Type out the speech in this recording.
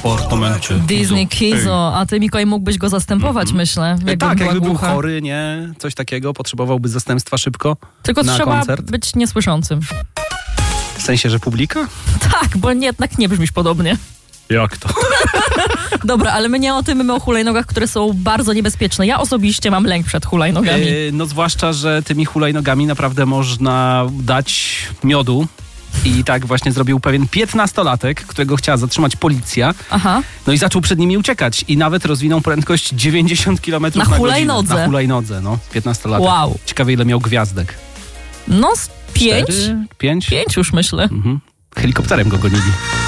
apartamencie. Disney Kizo, a ty, Mikołaj, mógłbyś go zastępować, myślę. Jakby był chory, nie? Coś takiego, potrzebowałby zastępstwa szybko. Tylko na trzeba koncert. być niesłyszącym. W sensie, że publika? Tak, bo jednak nie brzmisz podobnie. Jak to? Dobra, ale my nie o tym, my o hulajnogach, które są bardzo niebezpieczne. Ja osobiście mam lęk przed hulajnogami. No zwłaszcza, że tymi hulajnogami naprawdę można dać miodu. I tak właśnie zrobił pewien 15-latek, którego chciała zatrzymać policja. Aha. No i zaczął przed nimi uciekać. I nawet rozwinął prędkość 90 km na hulajnodze. godzinę. Na hulajnodze, no. 15-latek. Wow. Ciekawe, ile miał gwiazdek. No, z 5? 5? 5 już myślę. Helikopterem go gonili.